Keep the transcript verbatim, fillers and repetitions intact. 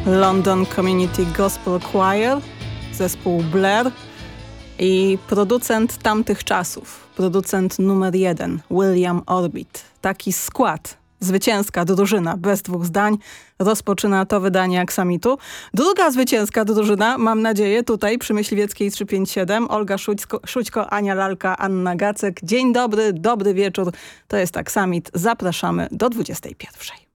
London Community Gospel Choir, zespół Blair i producent tamtych czasów, producent numer jeden, William Orbit. Taki skład, zwycięska drużyna, bez dwóch zdań, rozpoczyna to wydanie Aksamitu. Druga zwycięska drużyna, mam nadzieję, tutaj przy Myśliwieckiej trzysta pięćdziesiąt siedem. Olga Szućko, Szućko, Ania Lalka, Anna Gacek. Dzień dobry, dobry wieczór. To jest Aksamit. Zapraszamy do dwudziestej pierwszej.